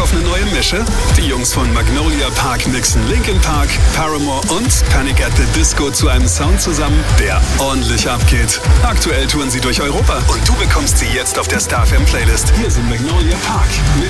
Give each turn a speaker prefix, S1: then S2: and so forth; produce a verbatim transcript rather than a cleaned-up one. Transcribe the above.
S1: auf eine neue Mische? Die Jungs von Magnolia Park mixen Linkin Park, Paramore und Panic at the Disco zu einem Sound zusammen, der ordentlich abgeht. Aktuell touren sie durch Europa und du bekommst sie jetzt auf der Star F M Playlist. Hier sind Magnolia Park mit